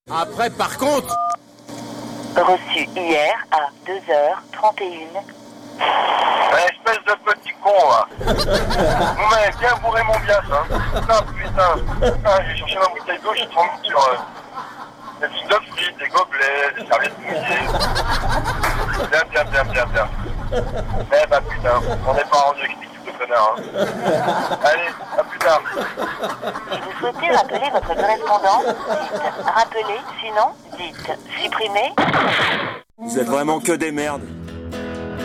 Après, par contre... Reçu hier à 2h31. Espèce de petit con, là. Vous m'avez bien bourré mon bias, hein. Putain. Ah, j'ai cherché ma bouteille d'eau, je suis tombé sur des trucs de frites, des gobelets, des serviettes mouillées. Bien. Eh bah putain, on n'est pas rendu avec cette équipe de connards, hein. Allez, à plus tard. Si vous souhaitez rappeler votre correspondant, dites rappeler, sinon dites supprimer. Vous êtes vraiment que des merdes.